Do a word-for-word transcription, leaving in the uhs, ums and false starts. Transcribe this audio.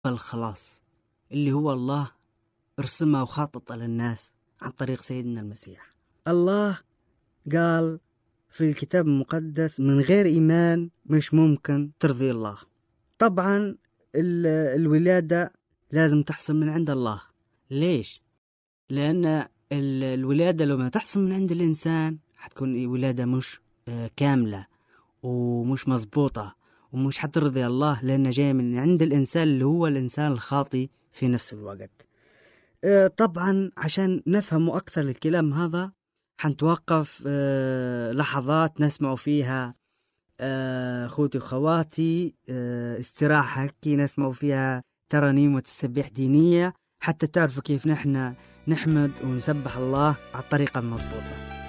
الخلاص اللي هو الله ارسمها وخطط للناس عن طريق سيدنا المسيح. الله قال في الكتاب المقدس من غير إيمان مش ممكن ترضي الله. طبعا الولادة لازم تحصل من عند الله. ليش؟ لأن الولادة لو ما تحصل من عند الإنسان حتكون ولادة مش كاملة ومش مزبوطة ومش حترضي الله، لأنها جاية من عند الإنسان اللي هو الإنسان الخاطي في نفس الوقت. طبعا عشان نفهموا أكثر الكلام هذا حنتوقف لحظات نسمع فيها أخوتي وخواتي استراحة كي نسمع فيها ترانيم وتسبيح دينية، حتى تعرفوا كيف نحن نحمد ونسبح الله على الطريقة المضبوطة.